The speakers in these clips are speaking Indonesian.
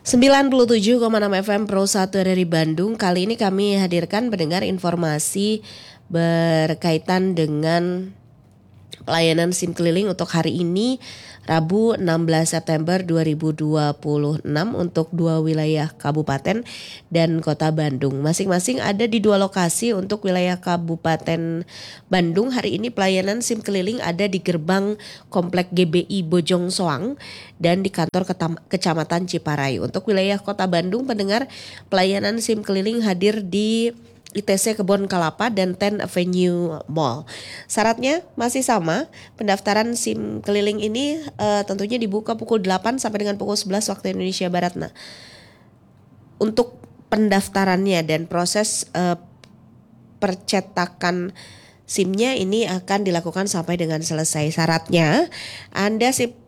97,6 FM Pro 1 dari Bandung. Kali ini kami hadirkan mendengar informasi berkaitan dengan pelayanan SIM keliling untuk hari ini Rabu 16 September 2026 untuk 2 wilayah Kabupaten dan Kota Bandung. Masing-masing ada di 2 lokasi. Untuk wilayah Kabupaten Bandung hari ini pelayanan SIM keliling ada di gerbang Komplek GBI Bojong Soang dan di kantor Kecamatan Ciparai. Untuk wilayah Kota Bandung pendengar pelayanan SIM keliling hadir di ITC Kebon Kelapa dan 10 Avenue Mall. Syaratnya masih sama, pendaftaran SIM keliling ini tentunya dibuka pukul 8 sampai dengan pukul 11 waktu Indonesia Barat. Nah, untuk pendaftarannya dan proses percetakan SIM-nya ini akan dilakukan sampai dengan selesai. Syaratnya Anda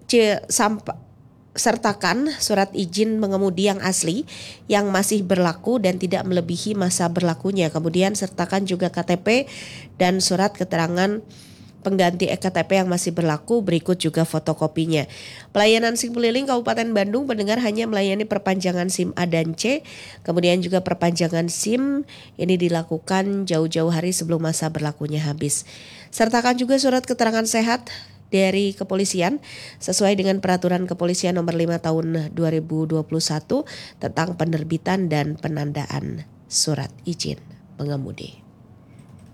sertakan surat izin mengemudi yang asli yang masih berlaku dan tidak melebihi masa berlakunya. Kemudian sertakan juga KTP dan surat keterangan pengganti EKTP yang masih berlaku, berikut juga fotokopinya. Pelayanan SIM keliling Kabupaten Bandung pendengar hanya melayani perpanjangan SIM A dan C, kemudian juga perpanjangan SIM ini dilakukan jauh-jauh hari sebelum masa berlakunya habis. Sertakan juga surat keterangan sehat dari kepolisian sesuai dengan peraturan kepolisian nomor 5 tahun 2021 tentang penerbitan dan penandaan surat izin mengemudi.